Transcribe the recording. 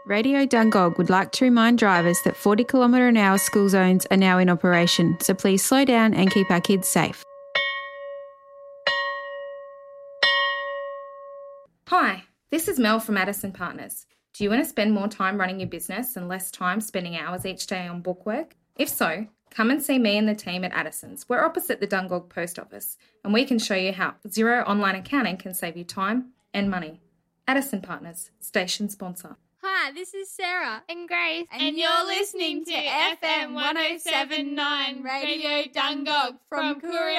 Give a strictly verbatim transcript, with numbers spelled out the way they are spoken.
Radio Dungog would like to remind drivers that forty kilometre an hour school zones are now in operation, so please slow down and keep our kids safe. Hi, this is Mel from Addison Partners. Do you want to spend more time running your business and less time spending hours each day on bookwork? If so, come and see me and the team at Addison's. We're opposite the Dungog Post Office, and we can show you how Xero online accounting can save you time and money. Addison Partners, station sponsor. Hi, this is Sarah and Grace, and, and you're listening to F M one oh seven point nine Radio Dungog from Courier